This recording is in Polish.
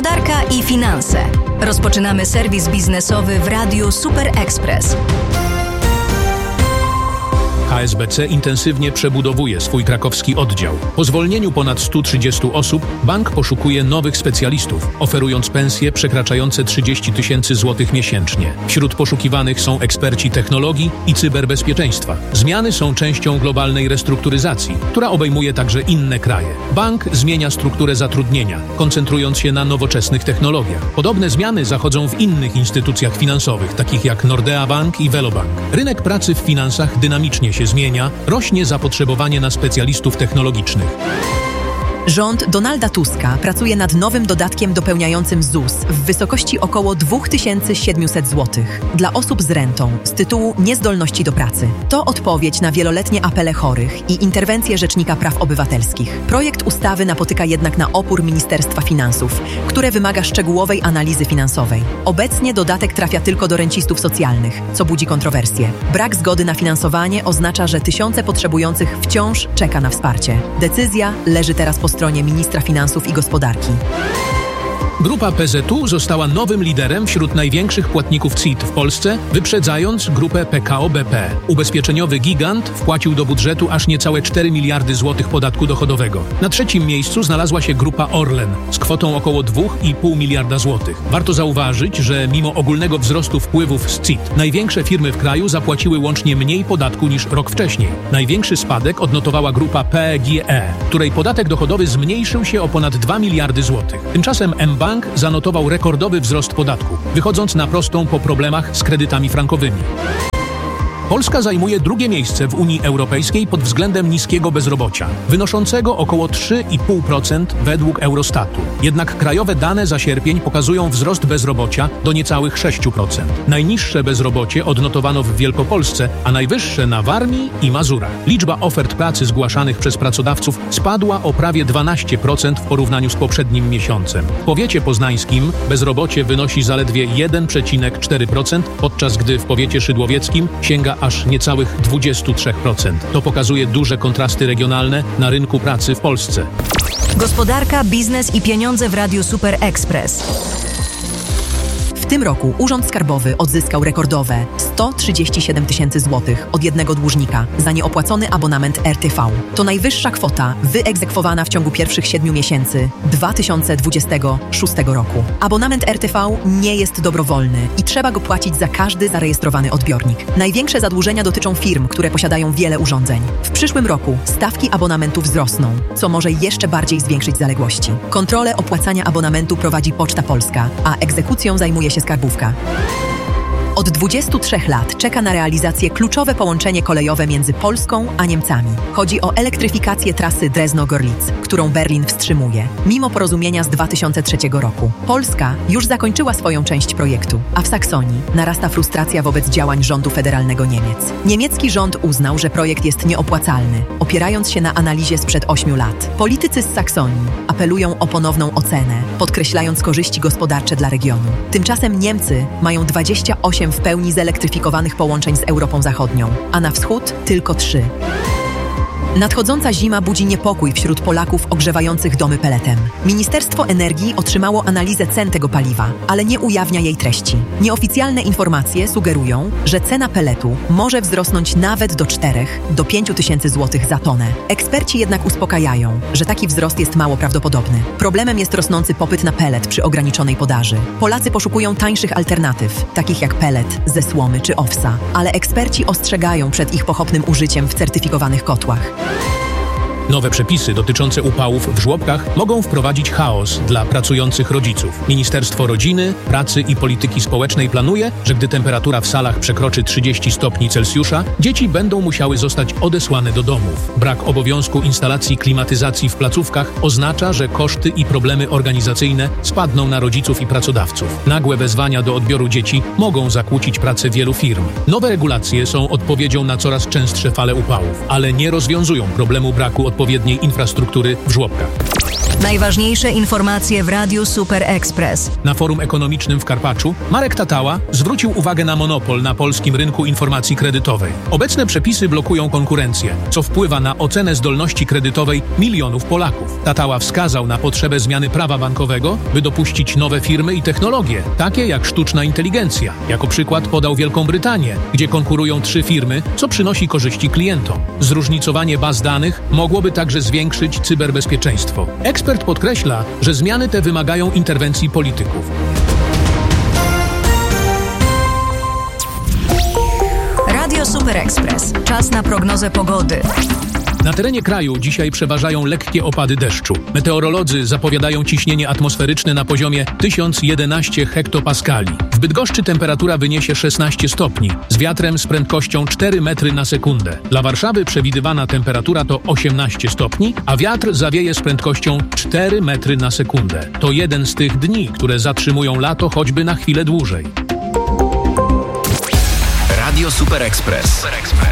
Gospodarka i finanse. Rozpoczynamy serwis biznesowy w Radiu Super Express. HSBC intensywnie przebudowuje swój krakowski oddział. Po zwolnieniu ponad 130 osób bank poszukuje nowych specjalistów, oferując pensje przekraczające 30 000 złotych miesięcznie. Wśród poszukiwanych są eksperci technologii i cyberbezpieczeństwa. Zmiany są częścią globalnej restrukturyzacji, która obejmuje także inne kraje. Bank zmienia strukturę zatrudnienia, koncentrując się na nowoczesnych technologiach. Podobne zmiany zachodzą w innych instytucjach finansowych, takich jak Nordea Bank i Velobank. Rynek pracy w finansach dynamicznie się zmienia, rośnie zapotrzebowanie na specjalistów technologicznych. Rząd Donalda Tuska pracuje nad nowym dodatkiem dopełniającym ZUS w wysokości około 2700 zł dla osób z rentą z tytułu niezdolności do pracy. To odpowiedź na wieloletnie apele chorych i interwencje Rzecznika Praw Obywatelskich. Projekt ustawy napotyka jednak na opór Ministerstwa Finansów, które wymaga szczegółowej analizy finansowej. Obecnie dodatek trafia tylko do rencistów socjalnych, co budzi kontrowersje. Brak zgody na finansowanie oznacza, że tysiące potrzebujących wciąż czeka na wsparcie. Decyzja leży teraz po stronie ministra finansów i gospodarki. Grupa PZU została nowym liderem wśród największych płatników CIT w Polsce, wyprzedzając grupę PKO BP. Ubezpieczeniowy gigant wpłacił do budżetu aż niecałe 4 miliardy złotych podatku dochodowego. Na trzecim miejscu znalazła się grupa Orlen z kwotą około 2,5 miliarda złotych. Warto zauważyć, że mimo ogólnego wzrostu wpływów z CIT, największe firmy w kraju zapłaciły łącznie mniej podatku niż rok wcześniej. Największy spadek odnotowała grupa PGE, której podatek dochodowy zmniejszył się o ponad 2 miliardy złotych. Tymczasem mBank zanotował rekordowy wzrost podatku, wychodząc na prostą po problemach z kredytami frankowymi. Polska zajmuje drugie miejsce w Unii Europejskiej pod względem niskiego bezrobocia, wynoszącego około 3,5% według Eurostatu. Jednak krajowe dane za sierpień pokazują wzrost bezrobocia do niecałych 6%. Najniższe bezrobocie odnotowano w Wielkopolsce, a najwyższe na Warmii i Mazurach. Liczba ofert pracy zgłaszanych przez pracodawców spadła o prawie 12% w porównaniu z poprzednim miesiącem. W powiecie poznańskim bezrobocie wynosi zaledwie 1,4%, podczas gdy w powiecie szydłowieckim sięga aż niecałych 23%. To pokazuje duże kontrasty regionalne na rynku pracy w Polsce. Gospodarka, biznes i pieniądze w Radiu Super Express. W tym roku Urząd Skarbowy odzyskał rekordowe 137 000 złotych od jednego dłużnika za nieopłacony abonament RTV. To najwyższa kwota wyegzekwowana w ciągu pierwszych 7 miesięcy 2026 roku. Abonament RTV nie jest dobrowolny i trzeba go płacić za każdy zarejestrowany odbiornik. Największe zadłużenia dotyczą firm, które posiadają wiele urządzeń. W przyszłym roku stawki abonamentu wzrosną, co może jeszcze bardziej zwiększyć zaległości. Kontrolę opłacania abonamentu prowadzi Poczta Polska, a egzekucją zajmuje się Skarbówka. Od 23 lat czeka na realizację kluczowe połączenie kolejowe między Polską a Niemcami. Chodzi o elektryfikację trasy Drezno-Gorlic, którą Berlin wstrzymuje, mimo porozumienia z 2003 roku. Polska już zakończyła swoją część projektu, a w Saksonii narasta frustracja wobec działań rządu federalnego Niemiec. Niemiecki rząd uznał, że projekt jest nieopłacalny, opierając się na analizie sprzed 8 lat. Politycy z Saksonii apelują o ponowną ocenę, podkreślając korzyści gospodarcze dla regionu. Tymczasem Niemcy mają 28 w pełni zelektryfikowanych połączeń z Europą Zachodnią, a na wschód tylko 3. Nadchodząca zima budzi niepokój wśród Polaków ogrzewających domy peletem. Ministerstwo Energii otrzymało analizę cen tego paliwa, ale nie ujawnia jej treści. Nieoficjalne informacje sugerują, że cena peletu może wzrosnąć nawet do 4 do 5 tysięcy złotych za tonę. Eksperci jednak uspokajają, że taki wzrost jest mało prawdopodobny. Problemem jest rosnący popyt na pelet przy ograniczonej podaży. Polacy poszukują tańszych alternatyw, takich jak pelet ze słomy czy owsa, ale eksperci ostrzegają przed ich pochopnym użyciem w certyfikowanych kotłach. Nowe przepisy dotyczące upałów w żłobkach mogą wprowadzić chaos dla pracujących rodziców. Ministerstwo Rodziny, Pracy i Polityki Społecznej planuje, że gdy temperatura w salach przekroczy 30 stopni Celsjusza, dzieci będą musiały zostać odesłane do domów. Brak obowiązku instalacji klimatyzacji w placówkach oznacza, że koszty i problemy organizacyjne spadną na rodziców i pracodawców. Nagłe wezwania do odbioru dzieci mogą zakłócić pracę wielu firm. Nowe regulacje są odpowiedzią na coraz częstsze fale upałów, ale nie rozwiązują problemu braku odpowiedniej infrastruktury w żłobkach. Najważniejsze informacje w Radiu Super Express. Na forum ekonomicznym w Karpaczu Marek Tatała zwrócił uwagę na monopol na polskim rynku informacji kredytowej. Obecne przepisy blokują konkurencję, co wpływa na ocenę zdolności kredytowej milionów Polaków. Tatała wskazał na potrzebę zmiany prawa bankowego, by dopuścić nowe firmy i technologie, takie jak sztuczna inteligencja. Jako przykład podał Wielką Brytanię, gdzie konkurują 3 firmy, co przynosi korzyści klientom. Zróżnicowanie baz danych mogłoby także zwiększyć cyberbezpieczeństwo. Ekspert podkreśla, że zmiany te wymagają interwencji polityków. Radio Super Express. Czas na prognozę pogody. Na terenie kraju dzisiaj przeważają lekkie opady deszczu. Meteorolodzy zapowiadają ciśnienie atmosferyczne na poziomie 1011 hektopaskali. W Bydgoszczy temperatura wyniesie 16 stopni, z wiatrem z prędkością 4 metry na sekundę. Dla Warszawy przewidywana temperatura to 18 stopni, a wiatr zawieje z prędkością 4 metry na sekundę. To jeden z tych dni, które zatrzymują lato choćby na chwilę dłużej. Radio Super Express.